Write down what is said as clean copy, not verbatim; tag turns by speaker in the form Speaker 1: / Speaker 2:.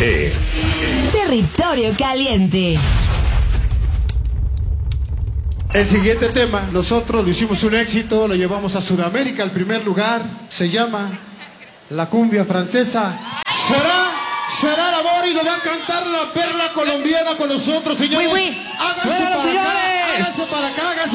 Speaker 1: es
Speaker 2: Territorio Caliente.
Speaker 3: El siguiente tema, nosotros lo hicimos un éxito, lo llevamos a Sudamérica, al primer lugar. Se llama La Cumbia Francesa. Será labor y lo va a cantar la perla colombiana con nosotros, señores.
Speaker 4: Suéltalo, señores.
Speaker 3: Háganse para acá, háganse